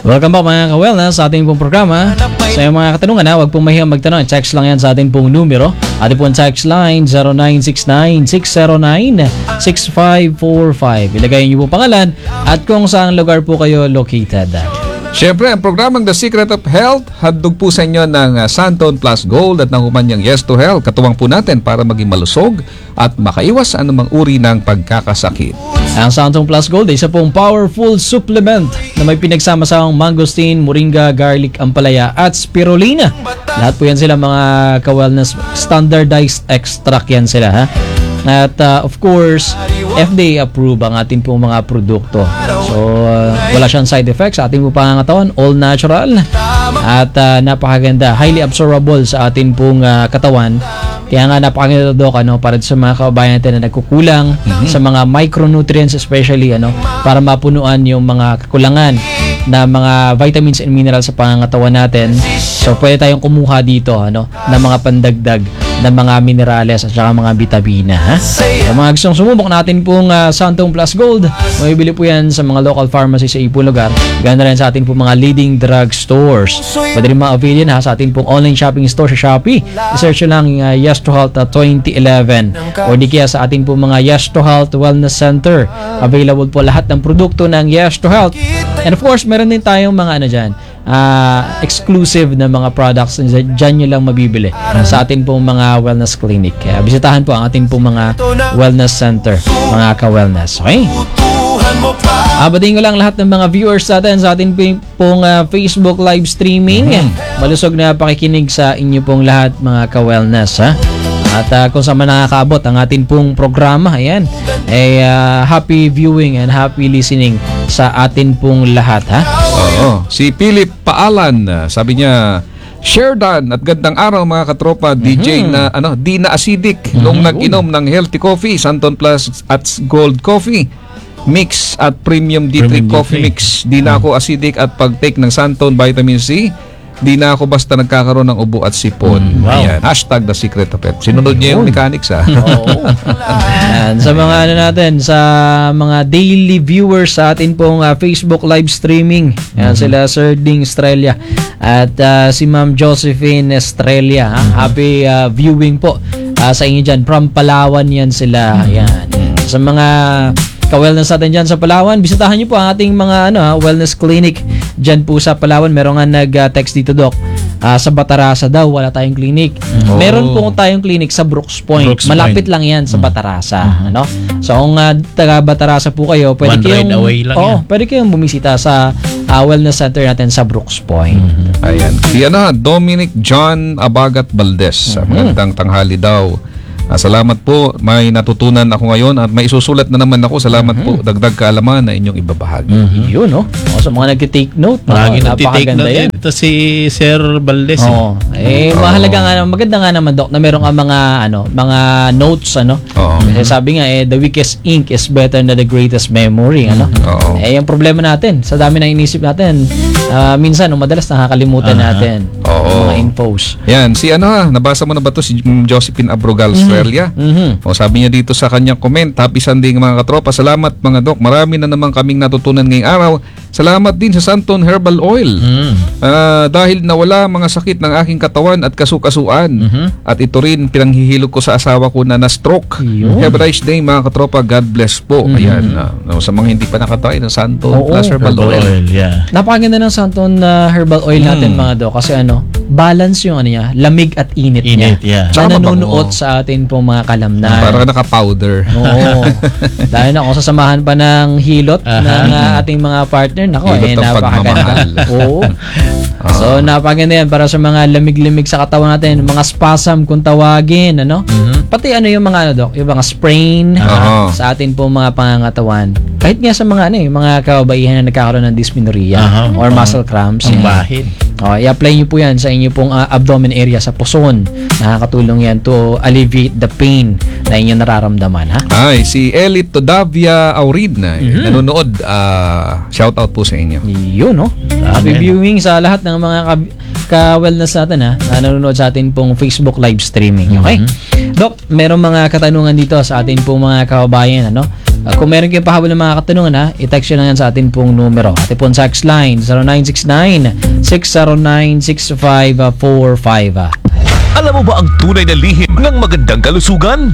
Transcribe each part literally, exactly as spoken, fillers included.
Welcome back mga ka-wellness sa ating pong programa. Sa iyong mga katanungan na, huwag pong mahiyang magtanong. Text lang yan sa ating pong numero. Ating pong text line zero nine six nine six zero nine six five four five. Ilagay niyo po pangalan at kung saan lugar po kayo located. Siyempre, ang programang The Secret of Health, handog po sa inyo ng uh, Santon Plus Gold at ng umanyang Yes to Health. Katuwang po natin para maging malusog at makaiwas sa anumang uri ng pagkakasakit. Ang Santon Plus Gold ay isa pong powerful supplement na may pinagsama-samang mangosteen, moringa, garlic, ampalaya at spirulina. Lahat po yan sila mga ka-wellness standardized extract yan sila, ha? At uh, of course, F D A approved ang ating pong mga produkto. So, uh, wala siyang side effects sa ating pong pangangatawan, all natural. At uh, napakaganda, highly absorbable sa ating pong uh, katawan. Kaya nga napakaganda ito, Doc, ano, para sa mga kababayan natin na nagkukulang mm-hmm. sa mga micronutrients especially, ano, para mapunuan yung mga kakulangan na mga vitamins and minerals sa pangangatawan natin. So, pwede tayong kumuha dito, ano, ng mga pandagdag ng mga minerales at saka mga vitamina, ha? Sa mga gustong sumubok natin pong uh, Santon Plus Gold, mabibili po yan sa mga local pharmacy sa ipong lugar. Ganda rin sa ating pong mga leading drug stores. Pwede rin ma-avail yan, ha, sa ating pong online shopping store sa Shopee. I-search nyo lang uh, Yes to Health uh, twenty eleven o di kaya sa ating pong mga Yes to Health Wellness Center. Available po lahat ng produkto ng Yes to Health. And of course, meron din tayong mga ano dyan, uh, exclusive na mga products na dyan nyo lang mabibili sa ating pong mga wellness clinic. Kaya bisitahan po ang ating pong mga wellness center, mga ka-wellness. Okay? Abating ko lang lahat ng mga viewers natin sa ating pong uh, Facebook live streaming. Mm-hmm. Malusog na pakikinig sa inyo pong lahat, mga ka-wellness, ha? At uh, kung saan man nakakaabot ang ating pong programa, ayan, ay uh, happy viewing and happy listening sa atin pong lahat, ha? Oo. Si Philip Paalan, sabi niya, share dan at gandang araw mga katropa, D J mm-hmm. na ano, di na acidic mm-hmm. nung nag-inom ng healthy coffee, Santon Plus at Gold Coffee Mix at Premium D three Premium Coffee D three. Mix. Di na ako acidic at pag-take ng Santon Vitamin C, di na ako basta nagkakaroon ng ubo at sipon. Mm, wow. Ayan. Hashtag The Secret of Health. Sinunod niya yung mechanics, ha? Oo. Ayan, sa mga ano natin, sa mga daily viewers sa atin pong uh, Facebook live streaming. Ayan, mm-hmm. sila Sir Ding Estrella at uh, si Ma'am Josephine Estrella. Ha? Mm-hmm. Happy uh, viewing po uh, sa inyo dyan. From Palawan yan sila. Ayan. Sa mga ka-wellness natin dyan sa Palawan, bisitahan nyo po ang ating mga ano, ha, wellness clinic dyan po sa Palawan. Meron nga nag-text uh, dito, Doc, uh, sa Batarasa daw wala tayong clinic. Oh. Meron po tayong clinic sa Brooks Point. Brooks Malapit Point. Lang yan sa Batarasa. Mm-hmm. Ano? So kung uh, taga Batarasa po kayo, pwede One kayong, ride away lang oh, yan. Pwede kayong bumisita sa uh, wellness center natin sa Brooks Point. Mm-hmm. Ayan. Si ano, Dominic John Abagat Valdez. Mm-hmm. Magandang tanghali daw. Ah, salamat po. May natutunan ako ngayon at may isusulat na naman ako. Salamat mm-hmm. po. Dagdag kaalaman na inyong ibabahagi. Mm-hmm. Yun, no? O, sa mga nag-take note, Marami no? nag-take note yan. Ito si Sir Valdez. Oo. Eh, Oh. mahalaga nga, maganda nga naman, Doc, na meron ka mga, ano, mga notes, ano? Oo. Kasi sabi nga, eh, the weakest ink is better than the greatest memory, ano? Oo. Eh, yung problema natin, sa dami na inisip natin, uh, minsan, no, madalas nakakalimutan Uh-huh. natin Oo. mga infos. Yan. Si ano ha, nabasa mo na ba to si Josephine Abrogal, Australia? Mhm. O sabi niya dito sa kanyang comment, happy Sunday mga katropa. Salamat mga Dok. Marami na naman kaming natutunan ngayong araw. Salamat din sa Santon Herbal Oil. Mm. Uh, dahil nawala mga sakit ng aking katawan at kasukasuan. Mm-hmm. At ito rin pinanghihilog ko sa asawa ko na na-stroke. Yun. Have a nice day mga katropa. God bless po. Mhm. Ayan. Uh, sa mga hindi pa nakatry ng Santon Oo, Plus Herbal Herbal Oil. oil, yeah. Napakaganda ng Santon uh, Herbal Oil natin, Mm. mga Doc, kasi ano, balance yung ano niya, lamig at init, Init, niya. yeah. Na Tsaka nanunuot mabango. sa atin pong mga kalamnan. Para naka-powder. Oo. Dahil na kung sasamahan pa ng hilot Aha. ng uh, ating mga partner, nako, Hilot eh, ng napakaganda. pagmamahal. Oo. So, napakaganda yan para sa mga lamig-lamig sa katawan natin, mga spasm kung tawagin, ano? Mhm. Pati ano yung mga ano, Doc, yung mga sprain Aha. sa atin pong mga pangangatawan. Kahit nga sa mga ano, yung mga kababaihan na nagkakaroon ng dysmenorrhea Aha. or Oo. muscle cramps. Ang Yan. bahid. Oh, i-apply niyo po yan sa inyo pong uh, abdomen area sa puson. Nakakatulong yan to alleviate the pain na inyong nararamdaman, ha? Ay, si Elit Todavia Aurid na Mhm. nanonood. Uh, shout out po sa inyo. Yun, no? Happy Amen. viewing sa lahat ng mga ka- ka-wellness natin, ha? Na nanonood sa atin pong Facebook live streaming, okay? Doc, merong mga katanungan dito sa atin pong mga kababayan, ano? Uh, kung meron kayo pahabol ng mga katanungan ha, i-text nyo lang yan sa atin pong numero. Ating pong text line zero nine six nine, six zero nine, six five four five. Alam mo ba ang tunay na lihim ng magandang kalusugan?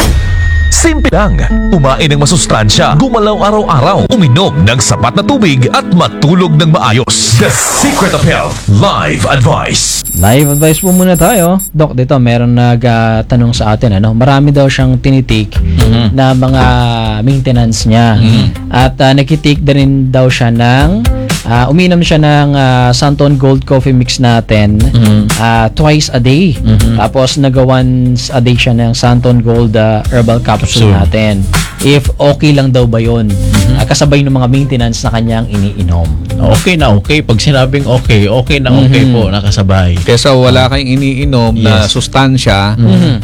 Simple lang. Kumain ng masustansya, gumalaw araw-araw, uminom ng sapat na tubig at matulog ng maayos. The Secret of Health Live Advice. Live advice po muna tayo. Doc, dito meron nagtanong sa atin, ano? Marami daw siyang tinitake Mhm. na mga maintenance niya. At uh, nakitake din rin daw siya ng uh, uminom siya ng uh, Santon Gold Coffee Mix natin uh, twice a day. Tapos nag-once a day siya ng Santon Gold uh, Herbal Capsule Capsule. natin. If okay lang daw ba yun? Uh, kasabay ng mga maintenance na kanyang iniinom. Okay na okay. Pag sinabing okay, okay na okay po, nakasabay. Kesa wala kayong iniinom na Yes. sustansya,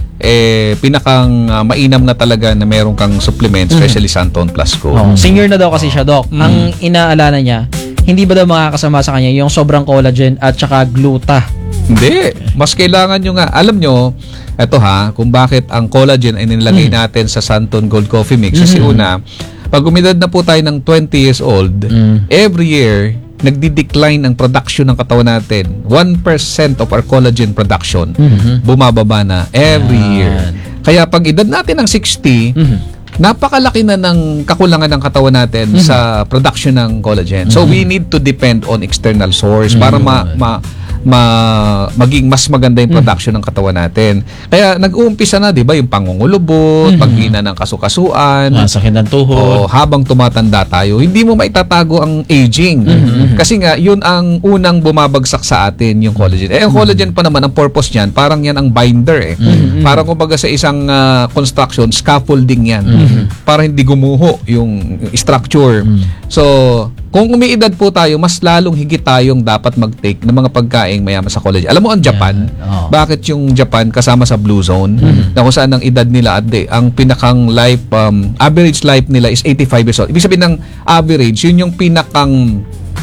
eh, pinakang ah, mainam na talaga na meron kang supplement, especially Santon Plus Go. Oh, senior na daw kasi siya, Doc. Mm. Ang inaalala niya, hindi ba daw makakasama sa kanya yung sobrang collagen at saka gluta? Hindi. Mas kailangan nyo nga. Alam nyo, eto ha, kung bakit ang collagen ay nilagay natin sa Santon Gold Coffee Mix. Kasi una, pag umidad na po tayo ng twenty years old, every year, nagdi-decline ang production ng katawan natin. one percent of our collagen production, bumababa na every year. Kaya pag edad natin ng sixty, napakalaki na ng kakulangan ng katawan natin sa production ng collagen. So we need to depend on external source para ma, ma, ma maging mas maganda yung production ng katawan natin. Kaya nag-uumpisa na, 'di ba, yung pangungulubot, paghina ng kasukasuan. Masakit ng tuhod. O habang tumatanda tayo, hindi mo maitatago ang aging. Kasi nga, yun ang unang bumabagsak sa atin, yung collagen. Eh, ang collagen pa naman, ang purpose niyan, parang yan ang binder eh. Parang kumbaga sa isang ah, construction, scaffolding yan. Para hindi gumuho yung structure. So, kung umiidad po tayo, mas lalong higit tayong dapat mag-take ng mga pagkain mayaman sa collagen. Alam mo, ang Japan, Oo. bakit yung Japan kasama sa Blue Zone, na kung saan ang edad nila at de, ang pinakang life, um, average life nila is eighty-five years old. Ibig sabihin ng average, yun yung pinakang,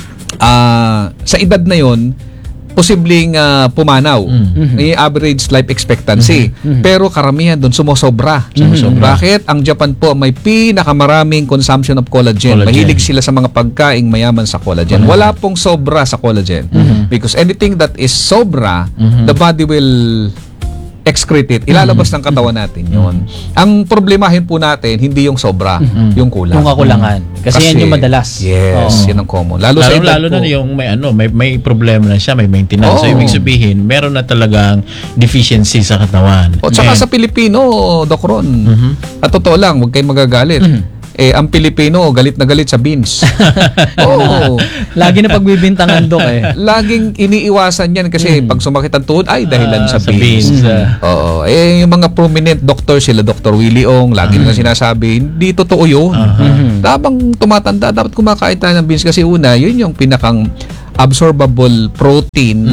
ah, sa edad na yun, posibleng ah, pumanaw. Yung average life expectancy. Pero karamihan doon sumusobra. Bakit? Ang Japan po may pinakamaraming consumption of collagen. Collagen. Mahilig sila sa mga pagkaing mayaman sa collagen. Wala pong sobra sa collagen. Because anything that is sobra, the body will excrete it. Ilalabas ng katawan natin yun. Ang problemahin po natin, hindi yung sobra, yung kulang. Yung kakulangan. Kasi, yan yung madalas. Yes, Oo. yun ang common. Lalo, sa Lalo, edad lalo po. na yung may ano, may may problema na siya, may maintenance. So Oo. ibig sabihin, meron na talagang deficiency sa katawan. O tsaka And- sa Pilipino, Doc Ron, at totoo lang, huwag kayong magagalit. Eh, ang Pilipino, galit na galit sa beans. Oo. Lagi na pagbibintangan, Doc eh. Laging iniiwasan yan kasi pag sumakit ang tuhod, ay dahilan Ah, sa, sa beans. beans, ah. Oo. Eh, yung mga prominent doctor sila, Doctor Willie Ong, lagi na sinasabi, hindi totoo yun. Habang tumatanda, dapat kumakain tayo ng beans kasi una, yun yung pinakang absorbable protein.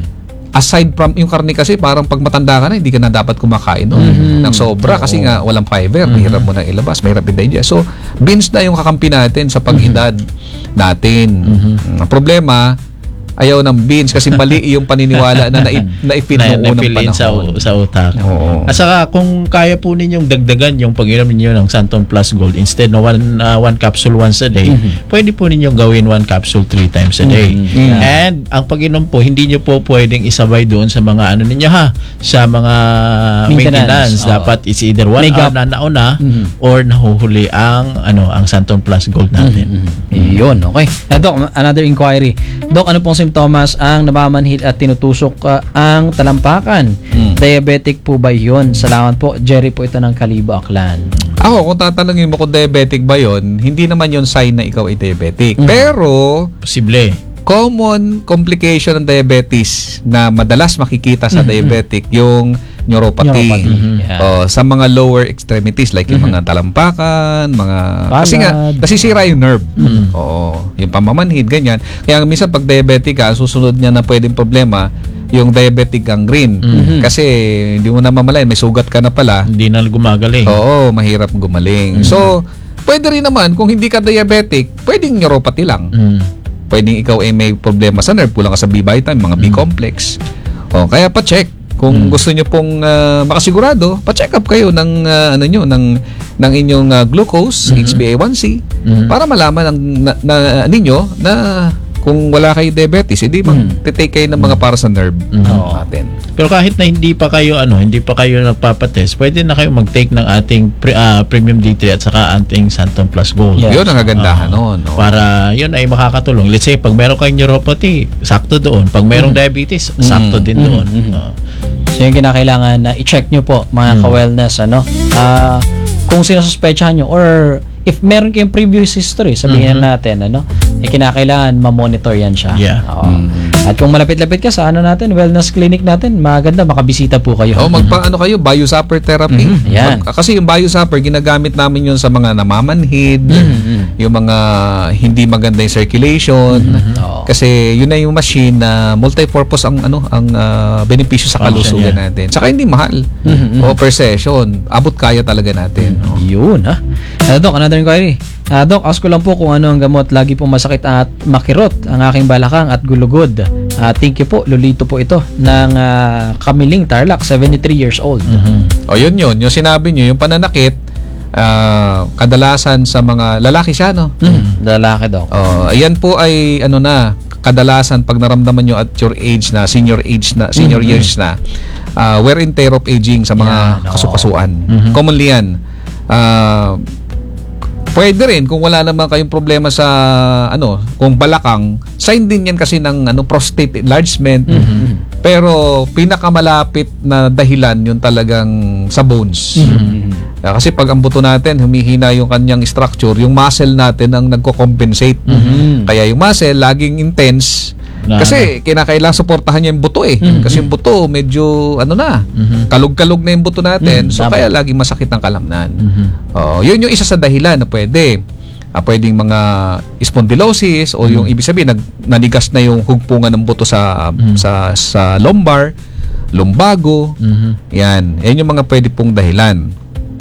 Aside from yung karne kasi, parang pag matanda ka na, hindi ka na dapat kumakain no? ng sobra kasi nga walang fiber, mahirap mo na ilabas, mahirap i-digest. So, beans na yung kakampi natin sa pag-edad natin. Ang problema, ayaw ng beans kasi mali yung paniniwala na naip, naipin na, noong unang na-fill in sa, panahon. sa utak. Oo. At saka kung kaya po ninyong dagdagan yung pag-inom ninyo ng Santon Plus Gold instead na one, uh, one capsule once a day, pwede po ninyong gawin one capsule three times a day. And ang pag-inom po, hindi nyo po pwedeng isabay doon sa mga ano ninyo ha, sa mga Maintenance. maintenance. Oo. Dapat it's either one May hour gap. na nauna or nahuhuli ang ano ang Santon Plus Gold natin. Yun, okay. Na, Doc, another inquiry. Doc, ano pong simptomas ang namamanhid at tinutusok uh, ang talampakan? Diabetic po ba yun? Salamat po. Jerry po ito ng Kalibo, Aklan. Ako, kung tatanungin mo kung diabetic ba yon, hindi naman yon sign na ikaw ay diabetic. Pero, Posible. common complication ng diabetes na madalas makikita sa diabetic yung neuropathy. Neuropathy, yeah. Oh, sa mga lower extremities like yung mga talampakan, mga kasi nga Palad. nasisira yung nerve. Oo, yung pamamanhid ganyan. Kaya minsan pag diabetic ka, susunod niya na pwedeng problema yung diabetic gangrene. Kasi hindi mo na mamalayan, may sugat ka na pala. Hindi na gumagaling. Oo, mahirap gumaling. So, pwede rin naman kung hindi ka diabetic, pwedeng neuropathy lang. Mm. Pwedeng ikaw ay may problema sa nerve, kulang ka sa B vitamin, mga B complex. O, kaya pa-check Kung gusto niyo pong ah, makasigurado, pa-check up kayo ng ah, ano niyo ng ng inyong ah, glucose, H b A one c para malaman ang na, na ninyo na kung wala kayo diabetes, hindi mag-take kayo ng mga para sa nerve natin. Pero kahit na hindi pa kayo ano, hindi pa kayo nagpapatest, pwede na kayo mag-take ng ating pre, ah, Premium D three at saka ating Santon Plus Gold. Yeah. Yun ang kagandahan Oo. noon. No? Para yun ay makakatulong. Let's say, pag meron kayong neuropathy, sakto doon. Pag merong diabetes, sakto din doon. Oo. So yung kinakailangan na i-check nyo po mga ka-wellness, ano, ah kung sinususpechahan nyo or if meron kayong previous history, sabihin na natin, ano, eh, kinakailangan ma-monitor yan siya. Yeah. Oo. At kung malapit-lapit ka sa ano natin, wellness clinic natin, maganda, makabisita po kayo. Oh, magpa ano kayo, biosupper therapy. Mhm, yan. Mag- kasi yung biosupper ginagamit namin yun sa mga namamanhid, yung mga hindi maganda yung circulation. Oo. Kasi yun na yung machine na multi-purpose ang ano, ang ah, benepisyo sa Function kalusugan yan. natin. Saka hindi mahal. O per session, abot kaya talaga natin. no? Yun, ha? Uh, Doc, another inquiry. Uh, Doc, ask ko lang po kung ano ang gamot. Lagi po masakit at makirot ang aking balakang at gulugod. Uh, thank you po. Lolito po ito ng uh, Kamiling Tarlac, seventy-three years old. O yun yun, yung sinabi nyo, yung pananakit, ah, kadalasan sa mga lalaki siya, no? Mm. Lalaki, Doc. Oh, ayan po ay ano na, kadalasan pag naramdaman nyo at your age na, senior age na, senior years na, uh, wear and tear of aging sa mga Yan, oo. kasukasuan. Commonly yan. Uh, pwede rin kung wala naman kayong problema sa ano, kung balakang, sign din yan kasi ng ano, prostate enlargement. Pero pinakamalapit na dahilan yung talagang sa bones. Ah, kasi pag ang buto natin humihina yung kanyang structure, yung muscle natin ang nagko-compensate. Kaya yung muscle laging intense. Na- Kasi kinakailangan suportahan niya yung buto eh. Kasi yung buto medyo ano na, kalug-kalug na yung buto natin. So tama. kaya laging masakit ang kalamnan. Oh, yun yung isa sa dahilan na pwede. Ah, pwedeng mga spondylosis o yung ibig sabihin nag, nanigas na yung hugpungan ng buto sa sa sa lumbar, lumbago. Yan. Yan yung mga pwede pong dahilan.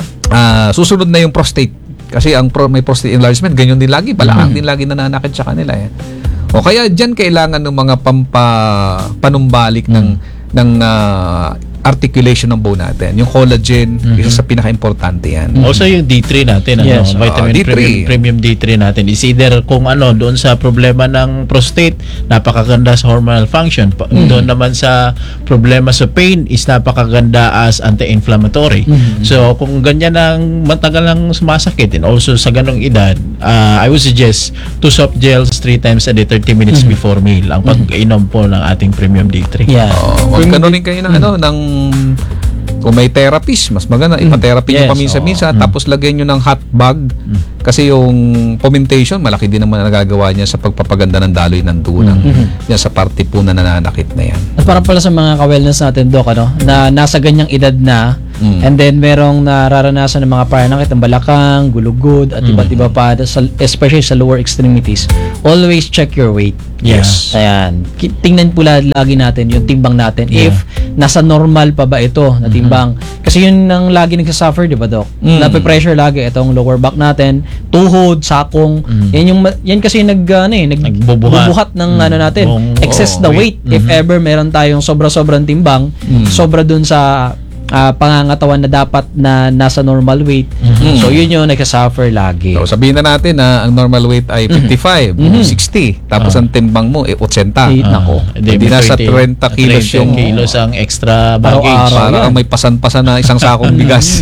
Ah, susunod na yung prostate. Kasi ang pro, may prostate enlargement, ganyan din lagi, balakang din lagi nananakit sa kanila eh. O kaya diyan kailangan ng mga pampa panumbalik ng ng ah, articulation ng bone natin. Yung collagen, isa sa pinaka-importante yan. Also yung D three natin, ano, Yes. vitamin Ah, D three. premium, premium D three natin is either kung ano doon sa problema ng prostate, napakaganda sa hormonal function. Pa- Doon naman sa problema sa pain is napakaganda as anti-inflammatory. So kung ganyan ang matagal lang sumasakit and also sa ganong edad, uh, I would suggest two soft gels three times a day, thirty minutes before meal ang pag-inom po ng ating premium D three. Yeah. Oh, wag kanunin kayo ng ano, ng kung may therapist, mas maganda ipa-therapy nyo Yes, paminsan-minsan, tapos lagyan nyo ng hot bag kasi yung fomentation malaki din naman ang nagagawa niya sa pagpapaganda ng daloy ng dugo ng yan sa parte po na nananakit na yan. At para pala sa mga ka-wellness natin, Doc, ano, na nasa ganyang edad na, Mm. and then merong nararanasan ng mga pananakit ng balakang, gulugod, at iba't iba pa, sa, especially sa lower extremities, always check your weight. Yes. Ayan. Ki- Tingnan po la- lagi natin yung timbang natin. Yeah. If nasa normal pa ba ito na timbang. Kasi yun ang lagi nagsasuffer, di ba, Doc? Mm. Nape-pressure lagi itong lower back natin, tuhod, sakong. Yan yung ma- yan kasi nag ano eh, nag Nagbubuhat. bubuhat ng ano natin. Buong- Excess oo, the weight. weight. If ever meron tayong sobra-sobrang timbang, sobra dun sa ah, pangangatawan na dapat na nasa normal weight. So yun yung nagsasuffer lagi. So sabihin na natin na ang normal weight ay fifty-five, sixty, tapos ang timbang mo ay eighty. Eight, nako. Hindi nasa thirty kilos yung kilos ang extra baggage. Araw-araw. para yan. may pasan-pasan na isang sakong bigas.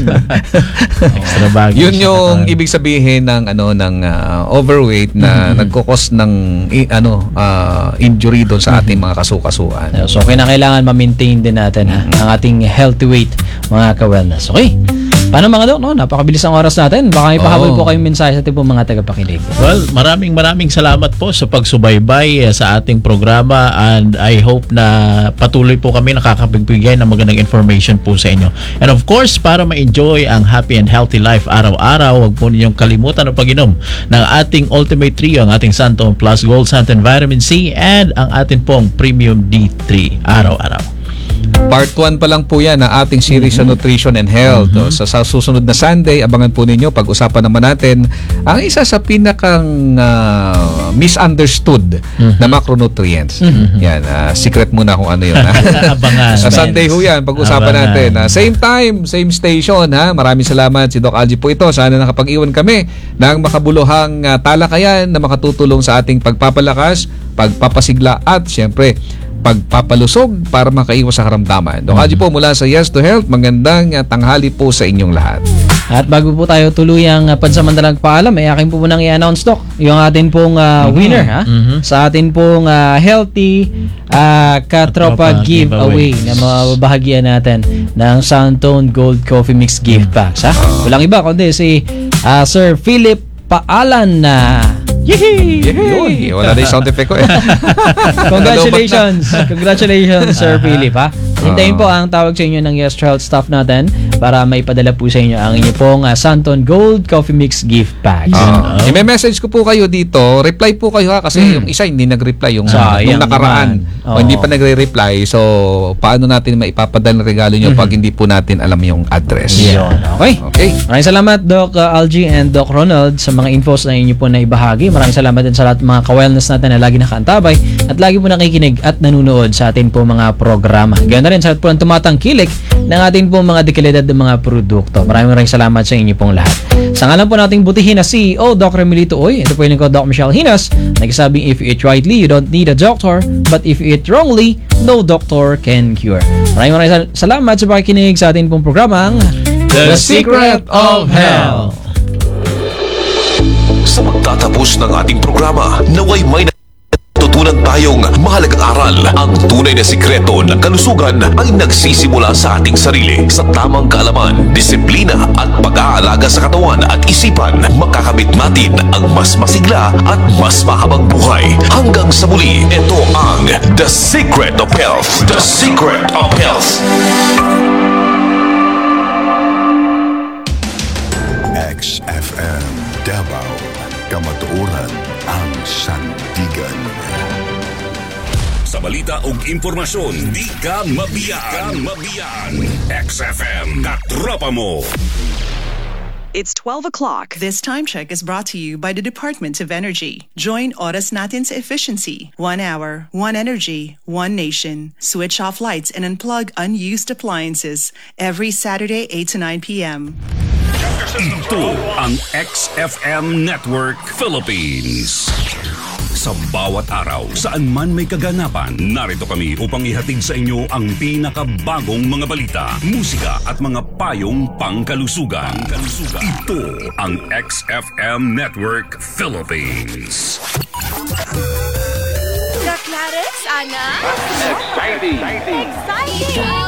Extra baggage. Yun sa yung katawan. ibig sabihin ng ano ng ah, overweight na nagkukos ng i- ano ah, injury doon sa ating mga kasukasuan. So kinakailangan ma-maintain din natin ha, ang ating healthy weight, mga ka-wellness. Okay. Paano mga Doc, no? Napakabilis ang oras natin. Baka may pahabol Oo. po kayong mensahe sa ating pong mga tagapakinig. Well, maraming maraming salamat po sa pagsubaybay eh, sa ating programa, and I hope na patuloy po kami nakakapagbigay ng magandang information po sa inyo. And of course, para ma-enjoy ang happy and healthy life araw-araw, huwag po ninyong kalimutan ang pag-inom ng ating Ultimate Trio, ang ating Santon Plus Gold, Santon Vitamin C, and ang ating pong Premium D three araw-araw. Part one pa lang po yan na ating series sa Nutrition and Health. O, sa, sa susunod na Sunday, abangan po ninyo, pag-usapan naman natin ang isa sa pinakang ah, misunderstood na macronutrients. Yan, ah, secret muna kung ano yun. ha? Abangan. Sa Sunday ho yan, pag-usapan Abangan. natin. Ah, same time, same station. Ha? Maraming salamat si Doc Algie po ito. Sana nakapag-iwan kami ng makabuluhang ah, talakayan na makatutulong sa ating pagpapalakas, pagpapasigla at siyempre pagpapalusog para makaiwas sa karamdaman. Doc Algie po mula sa Yes to Health, magandang ah, tanghali po sa inyong lahat. At bago po tayo tuluyang uh, pansamantalang paalam, ay akin po munang i-announce, Doc, yung atin pong uh, winner ha? Mhm. Sa atin pong uh, healthy uh, Katropa Katropa giveaway giveaway. na mababahagian natin ng Santone Gold Coffee Mix gift packs. Ha? Walang iba kundi si uh, Sir Philip Paalan na Yehey! Yun, wala na yung sound effect ko eh. Congratulations! Congratulations, Sir Philip, ha? Hintayin Ah. po ang tawag sa inyo ng Yes to Health staff natin para maipadala po sa inyo ang inyo pong uh, Santon Gold Coffee Mix gift packs. Ah, i-message ko po kayo dito. Reply po kayo ha kasi yung isa hindi nag-reply yung, Sayang yung nakaraan. naman. O, hindi Oo. pa nagre-reply. So, paano natin maipapadala ng regalo nyo pag hindi po natin alam yung address? Yun, okay. Okay. Maraming salamat, Doc uh, Algie and Doc Ronald, sa mga infos na inyo po na ibahagi. Maraming salamat din sa lahat ng mga ka-wellness natin na lagi nakaantabay at lagi po nakikinig at nanunood sa atin po mga programa. Ganoon na rin sa lahat po ng tumatangkilik ng ating po mga dekalidad ng mga produkto. Maraming maraming salamat sa inyo pong lahat. Sa ngalan po nating butihin na C E O, Doc Remilito Oy, ito po yung ko, Doc Michelle Hinas, nagsasabing if you eat rightly, you don't need a doctor, but if you eat wrongly, no doctor can cure. Maraming maraming sal- salamat sa pakikinig sa ating pong programang The Secret of Health. Sa magtatapos ng ating programa, naway may natutunan tayong mahalagang aral. Ang tunay na sikreto ng kalusugan ay nagsisimula sa ating sarili. Sa tamang kaalaman, disiplina at pag-aalaga sa katawan at isipan, makakamit natin ang mas masigla at mas mahabang buhay. Hanggang sa muli, ito ang The Secret of Health. The Secret of Health. X F M Davao, kamatuoran ang sandigan. Sa balita ug impormasyon, di ka mabiyaan. mabiyaan. X F M, katropa mo. It's twelve o'clock. This time check is brought to you by the Department of Energy. Join Oras Natin sa Efficiency. One hour, one energy, one nation. Switch off lights and unplug unused appliances every Saturday, eight to nine p.m. Ito ang X F M Network Philippines. Sa bawat araw, saan man may kaganapan, narito kami upang ihatid sa inyo ang pinakabagong mga balita, musika at mga payong pangkalusugan. Pangkalusugan. Ito ang X F M Network Philippines. Ka Clarence, Ana? Exciting! Exciting!